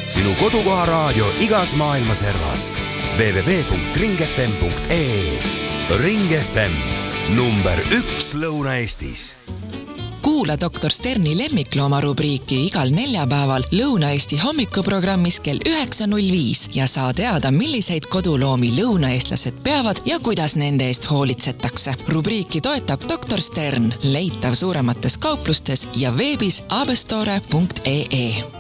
Sinu kodukoha raadio igas maailma servas. www.ringfm.ee. Ring FM, number 1 Lõuna-Eestis. Kuula Dr. Sterni lemmiklooma rubriiki igal neljapäeval Lõuna-Eesti hommikuprogrammis kell 9.05 ja saa teada, milliseid koduloomi lõunaeestlased peavad ja kuidas nende eest hoolitsetakse. Rubriiki toetab Dr. Stern, leitav suuremates kauplustes ja veebis abestore.ee.